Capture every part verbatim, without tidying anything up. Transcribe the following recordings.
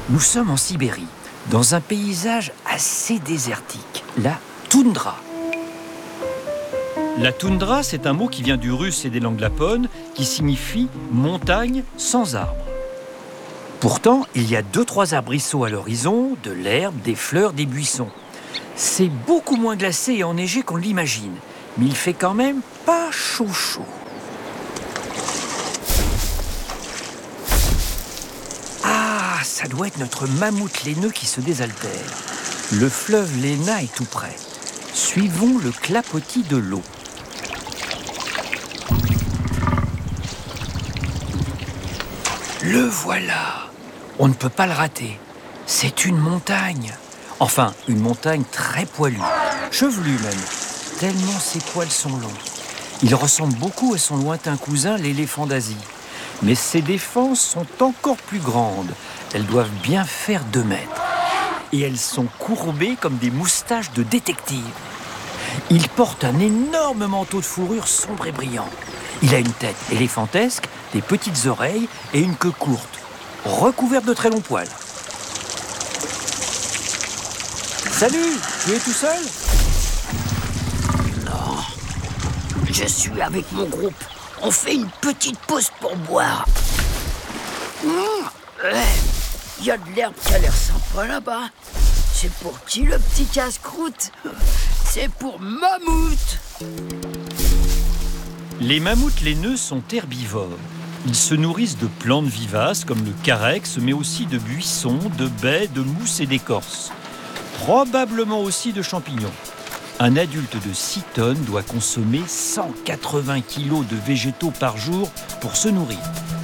Nous sommes en Sibérie, dans un paysage assez désertique, la toundra. La toundra, c'est un mot qui vient du russe et des langues lapones, qui signifie montagne sans arbres. Pourtant, il y a deux, trois arbrisseaux à l'horizon, de l'herbe, des fleurs, des buissons. C'est beaucoup moins glacé et enneigé qu'on l'imagine, mais il fait quand même pas chaud chaud. Ah, ça doit être notre mammouth laineux qui se désaltère. Le fleuve Lena est tout près. Suivons le clapotis de l'eau. Le voilà. On ne peut pas le rater. C'est une montagne. Enfin, une montagne très poilue, chevelue même, tellement ses poils sont longs. Il ressemble beaucoup à son lointain cousin, l'éléphant d'Asie. Mais ses défenses sont encore plus grandes. Elles doivent bien faire deux mètres. Et elles sont courbées comme des moustaches de détective. Il porte un énorme manteau de fourrure sombre et brillant. Il a une tête éléphantesque, des petites oreilles et une queue courte, recouverte de très longs poils. Salut, tu es tout seul ? Non, je suis avec mon groupe. On fait une petite pause pour boire. Il mmh, ouais, y a de l'herbe qui a l'air sympa là-bas. C'est pour qui le petit casse-croûte ? C'est pour Mammouth. Les mammouths laineux sont herbivores. Ils se nourrissent de plantes vivaces comme le carex, mais aussi de buissons, de baies, de mousses et d'écorces. Probablement aussi de champignons. Un adulte de six tonnes doit consommer cent quatre-vingts kilos de végétaux par jour pour se nourrir.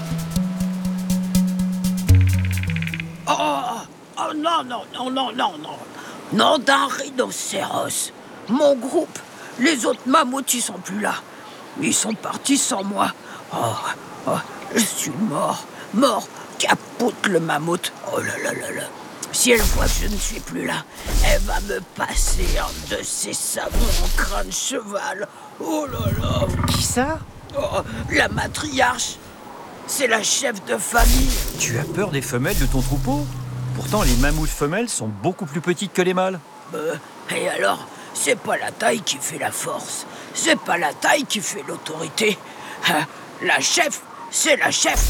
Oh, oh non, non, non, non, non, non. Non d'un rhinocéros. Mon groupe, les autres mammouths, ils sont plus là. Ils sont partis sans moi. Oh, oh, je suis mort, mort, capote le mammouth. Oh là là là là. Si elle voit que je ne suis plus là, elle va me passer un de ses savons en crâne cheval. Oh là là. Qui ça ? Oh, la matriarche. C'est la chef de famille. Tu as peur des femelles de ton troupeau ? Pourtant, les mammouths femelles sont beaucoup plus petites que les mâles. Euh, et alors, c'est pas la taille qui fait la force. C'est pas la taille qui fait l'autorité. La chef, c'est la chef.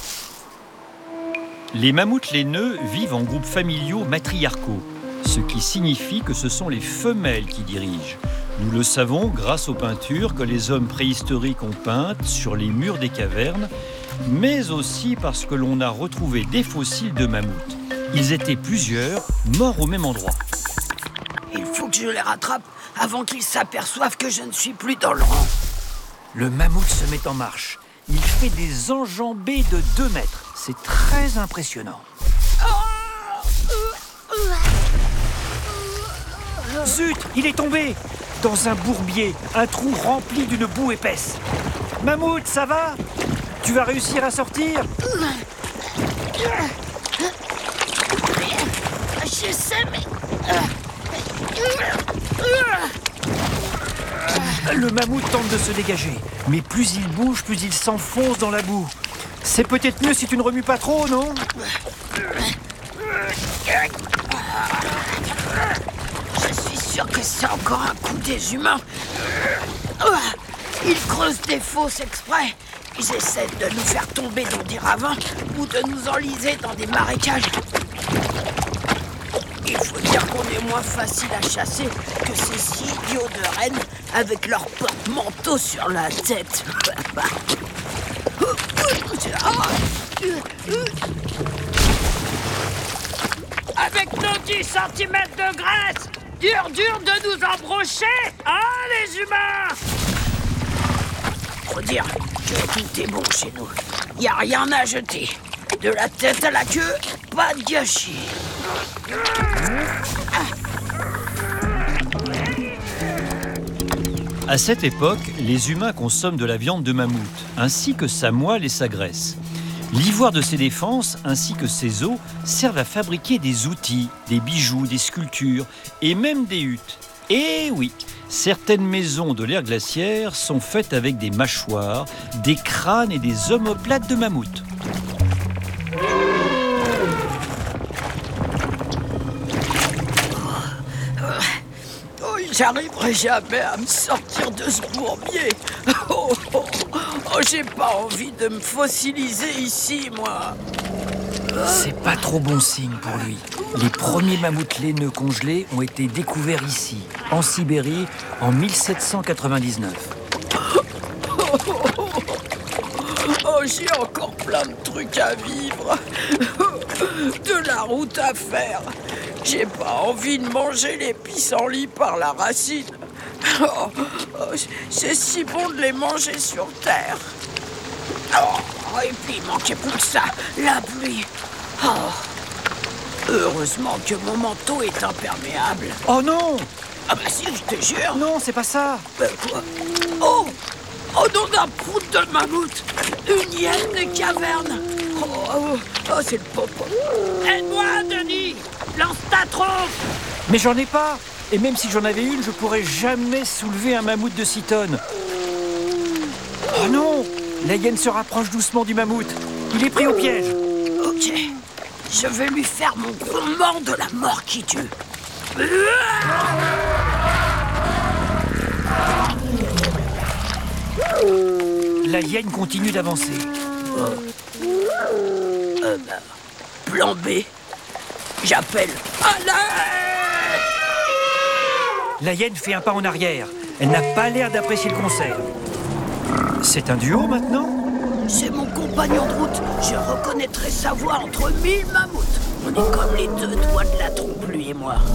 Les mammouths laineux vivent en groupes familiaux matriarcaux, ce qui signifie que ce sont les femelles qui dirigent. Nous le savons grâce aux peintures que les hommes préhistoriques ont peintes sur les murs des cavernes, mais aussi parce que l'on a retrouvé des fossiles de mammouths. Ils étaient plusieurs, morts au même endroit. Il faut que je les rattrape avant qu'ils s'aperçoivent que je ne suis plus dans le rang. Le mammouth se met en marche. Il fait des enjambées de deux mètres. C'est très impressionnant. Zut, il est tombé dans un bourbier, un trou rempli d'une boue épaisse. Mammouth, ça va ? Tu vas réussir à sortir ? Je sais, mais... Le mammouth tente de se dégager, mais plus il bouge, plus il s'enfonce dans la boue. C'est peut-être mieux si tu ne remues pas trop, non ? Je suis sûr que c'est encore un coup des humains. Ils creusent des fosses exprès. Ils essaient de nous faire tomber dans des ravins ou de nous enliser dans des marécages. Il faut dire qu'on est moins facile à chasser que ces six idiots de rennes avec leur porte-manteau sur la tête. Avec nos dix centimètres de graisse, dur dur de nous embrocher, hein les humains? Faut dire que tout est bon chez nous. Y a rien à jeter. De la tête à la queue, pas de gâchis. À cette époque, les humains consomment de la viande de mammouth, ainsi que sa moelle et sa graisse. L'ivoire de ses défenses, ainsi que ses os, servent à fabriquer des outils, des bijoux, des sculptures et même des huttes. Et oui, certaines maisons de l'ère glaciaire sont faites avec des mâchoires, des crânes et des omoplates de mammouth. j'arriverai jamais à me sortir de ce bourbier. Oh, oh, oh, j'ai pas envie de me fossiliser ici, moi. C'est pas trop bon signe pour lui. Les premiers mammouths laineux congelés ont été découverts ici, en Sibérie, en mille sept cent quatre-vingt-dix-neuf. Oh, j'ai encore plein de trucs à vivre. De la route à faire. J'ai pas envie de manger les pissenlits par la racine. Oh, oh, c'est si bon de les manger sur terre. Oh, et puis il manquait plus que ça, la pluie. Oh. Heureusement que mon manteau est imperméable. Oh non! Ah bah si, je te jure. Non, c'est pas ça! Euh, quoi? Oh! Oh non, d'un prout de mammouth! Une hyène des cavernes! Oh, oh, oh c'est le popo! Aide-moi, Denis! Lance ta trompe! Mais j'en ai pas! Et même si j'en avais une, je pourrais jamais soulever un mammouth de six tonnes. Oh non! La hyène se rapproche doucement du mammouth. Il est pris au piège. Ok, je vais lui faire mon grondement de la mort qui tue. La hyène continue d'avancer. Oh. Euh, bah, plan B. J'appelle à l'aide! La hyène fait un pas en arrière. Elle n'a pas l'air d'apprécier le concert. C'est un duo maintenant? C'est mon compagnon de route. Je reconnaîtrai sa voix entre mille mammouths. On est comme les deux doigts de la trompe, lui et moi.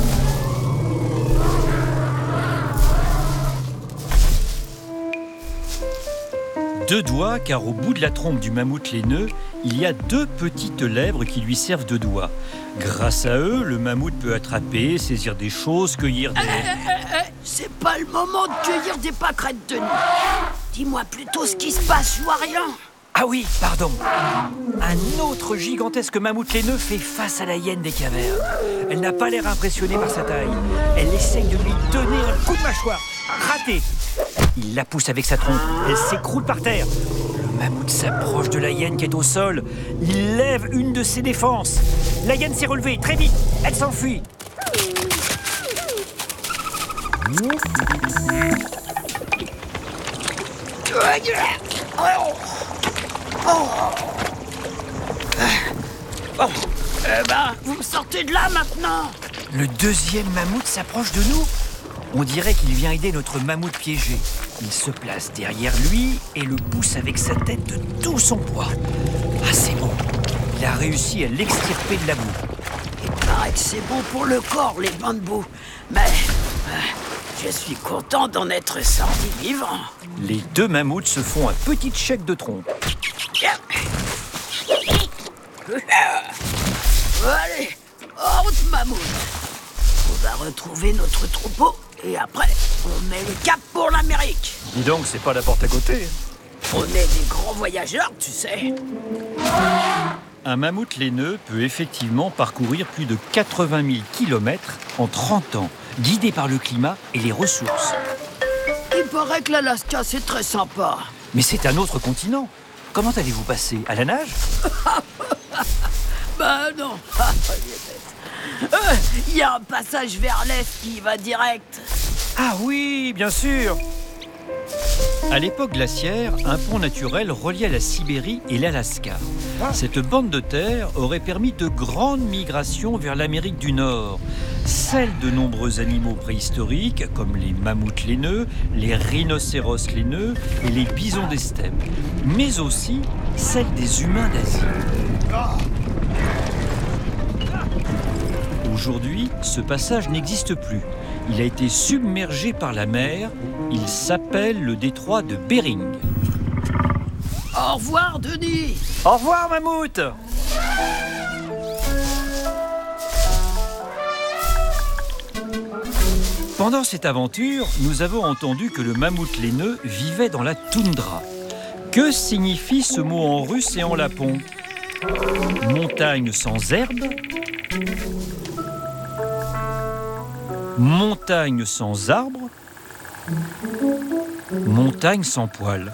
Deux doigts, car au bout de la trompe du mammouth laineux, il y a deux petites lèvres qui lui servent de doigts. Grâce à eux, le mammouth peut attraper, saisir des choses, cueillir des... Eh, eh, eh, eh, c'est pas le moment de cueillir des pâquerettes de nuit. Dis-moi plutôt ce qui se passe, je vois rien. Ah oui, pardon. Un autre gigantesque mammouth laineux fait face à la hyène des cavernes. Elle n'a pas l'air impressionnée par sa taille. Elle essaye de lui donner un coup de mâchoire. Raté. Il la pousse avec sa trompe. Elle s'écroule par terre. Le mammouth s'approche de la hyène qui est au sol. Il lève une de ses défenses. La hyène s'est relevée très vite. Elle s'enfuit. Oh. Bon, eh ben, vous me sortez de là maintenant. Le deuxième mammouth s'approche de nous. On dirait qu'il vient aider notre mammouth piégé. Il se place derrière lui et le pousse avec sa tête de tout son poids. Ah, c'est bon. Il a réussi à l'extirper de la boue. Il paraît que c'est bon pour le corps, les bains de boue. Mais euh, je suis content d'en être sorti vivant. Les deux mammouths se font un petit chèque de trompe. Allez, en route, mammouth. On va retrouver notre troupeau et après, on met le cap pour l'Amérique. Dis donc, c'est pas la porte à côté. On est des grands voyageurs, tu sais. Un mammouth laineux peut effectivement parcourir plus de quatre-vingt mille kilomètres en trente ans, guidé par le climat et les ressources. Il paraît que l'Alaska, c'est très sympa. Mais c'est un autre continent. Comment allez-vous passer? À la nage? Bah non. Il y a un passage vers l'est qui va direct. Ah oui, bien sûr. À l'époque glaciaire, un pont naturel reliait la Sibérie et l'Alaska. Cette bande de terre aurait permis de grandes migrations vers l'Amérique du Nord, celle de nombreux animaux préhistoriques comme les mammouths laineux, les rhinocéros laineux et les bisons des steppes, mais aussi celle des humains d'Asie. Aujourd'hui, ce passage n'existe plus. Il a été submergé par la mer. Il s'appelle le détroit de Bering. Au revoir, Denis. Au revoir, mammouth. Pendant cette aventure, nous avons entendu que le mammouth laineux vivait dans la toundra. Que signifie ce mot en russe et en lapon? Montagne sans herbe? Montagne sans arbre? Montagne sans poils.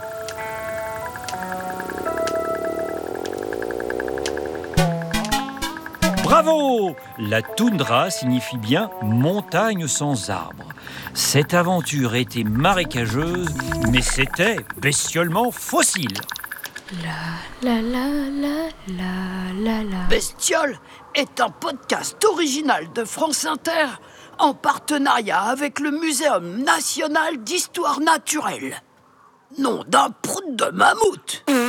Bravo! La toundra signifie bien montagne sans arbres. Cette aventure était marécageuse, mais c'était bestiolement fossile. La la la la la la la. Bestiole est un podcast original de France Inter en partenariat avec le Muséum national d'histoire naturelle. Nom d'un prout de mammouth.